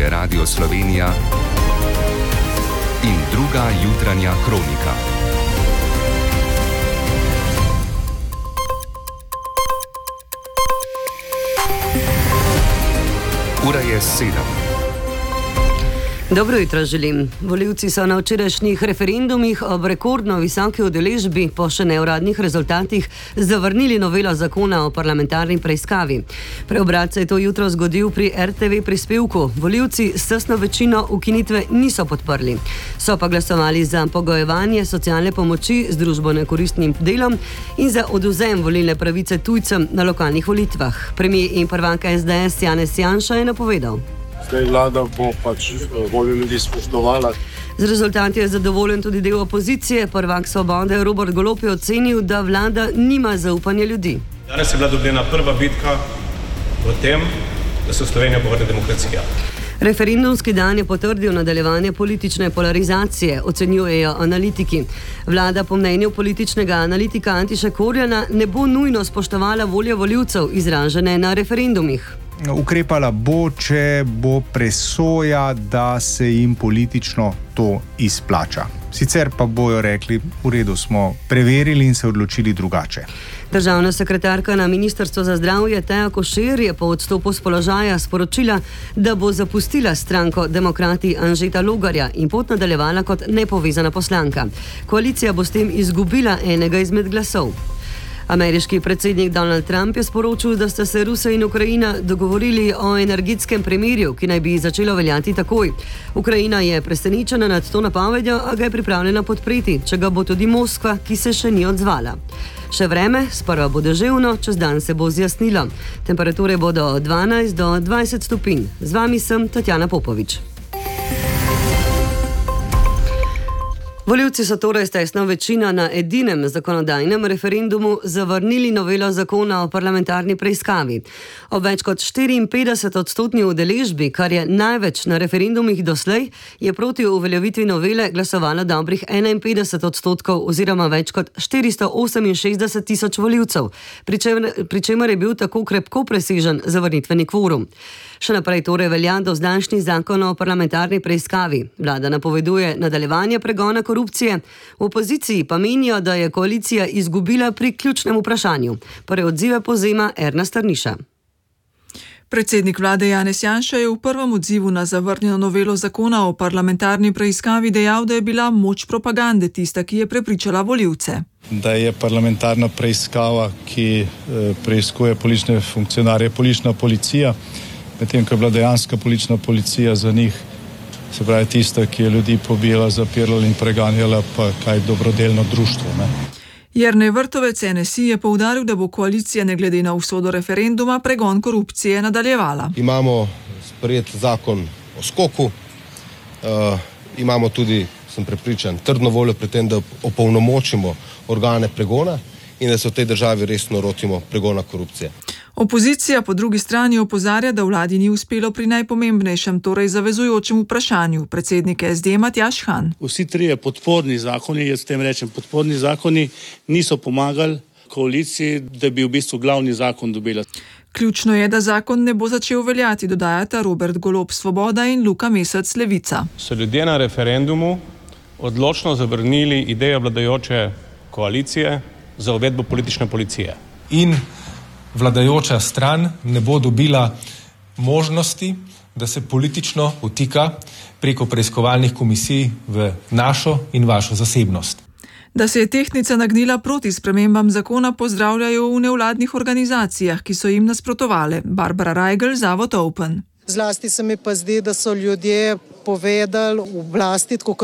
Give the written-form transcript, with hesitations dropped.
je Radio Slovenija in druga jutranja kronika. Ura je 7. Dobro jutro želim. Volivci so na včerajšnjih referendumih ob rekordno visoki udeležbi po še neuradnih rezultatih zavrnili novelo zakona o parlamentarni preiskavi. Preobrat se je to jutro zgodil pri RTV prispevku. Volivci s tesno večino ukinitve niso podprli. So pa glasovali za pogojevanje socialne pomoči z družbeno-koristnim delom in za odvzem volilne pravice tujcem na lokalnih volitvah. Premier in prvak SDS Janez Janša je napovedal: Zdaj vlada bo voljo ljudi spoštovala. Z rezultati je zadovoljen tudi del opozicije. Prvak Svobode Robert Golob je ocenil, da vlada nima zaupanja ljudi. Danes je bila dobljena prva bitka v tem, da se v Slovenijo povrne demokracija. Referendumski dan je potrdil nadaljevanje politične polarizacije, ocenjujejo analitiki. Vlada po mnenju političnega analitika Antiša Korjana ne bo nujno spoštovala volje volivcev izražene na referendumih. Ukrepala bo, če bo presoja, da se jim politično to izplača. Sicer pa bojo rekli, v redu, smo preverili in se odločili drugače. Državna sekretarka na Ministrstvu za zdravje Teja Košir je po odstopu z položaja sporočila, da bo zapustila stranko Demokrati Anžeta Logarja in pot nadaljevala kot nepovezana poslanka. Koalicija bo s tem izgubila enega izmed glasov. Ameriški predsednik Donald Trump je sporočil, da sta se Rusija in Ukrajina dogovorili o energetskem premirju, ki naj bi začelo veljati takoj. Ukrajina je presenečena nad to napovedjo, a ga je pripravljena podpreti, če ga bo tudi Moskva, ki se še ni odzvala. Še vreme, sprva bo deževno, čez dan se bo zjasnilo. Temperature bodo od 12 do 20 stopinj. Z vami sem Tatjana Popovič. Volivci so torej s tesno večino na edinem zakonodajnem referendumu zavrnili novelo zakona o parlamentarni preiskavi. Ob več kot 54% udeležbi, kar je največ na referendumih doslej, je proti uveljavitvi novele glasovalo dobrih 51% oziroma več kot 468 tisoč volivcev, pri čemer je bil tako krepko presežen zavrnitveni kvorum. Še naprej torej velja dozdajšnji zakon o parlamentarni preiskavi. Vlada napoveduje nadaljevanje pregona korupcije, v opoziciji pa menijo, da je koalicija izgubila pri ključnem vprašanju. Prve odzive povzema Erna Strniša. Predsednik vlade Janez Janša je v prvem odzivu na zavrnjeno novelo zakona o parlamentarni preiskavi dejal, da je bila moč propagande tista, ki je prepričala volivce. Da je parlamentarna preiskava, ki preiskuje politične funkcionarje, politična policija, medtem ko je bila dejanska politična policija za njih, se pravi tista, ki je ljudi pobijala, zapirala in preganjala, pa kaj dobrodelno društvo. Jernej Vrtovec NSI je poudaril, da bo koalicija ne glede na usodo referenduma pregon korupcije nadaljevala. Imamo sprejet zakon o skoku, imamo tudi, sem prepričan, trdno voljo pri tem, da opolnomočimo organe pregona in da se v tej državi resno lotimo pregona korupcije. Opozicija po drugi strani opozarja, da vladi ni uspelo pri najpomembnejšem, torej zavezujočem vprašanju. Predsednik SD Matjaž Han. Vsi trije podporni zakoni, jaz tem rečem podporni zakoni, niso pomagali koaliciji, da bi v bistvu glavni zakon dobila. Ključno je, da zakon ne bo začel veljati, dodajata Robert Golob Svoboda in Luka Mesec Levica. So ljudje na referendumu odločno zavrnili idejo vladajoče koalicije za uvedbo politične policije. In vladajoča stran ne bo dobila možnosti, da se politično vtika preko preiskovalnih komisij v našo in vašo zasebnost. Da se je tehtnica nagnila proti spremembam zakona, pozdravljajo v nevladnih organizacijah, ki so jim nasprotovale. Barbara Rajgl, Zavod Open. Zlasti se mi pa zdi, da so ljudje povedali v oblasti, tako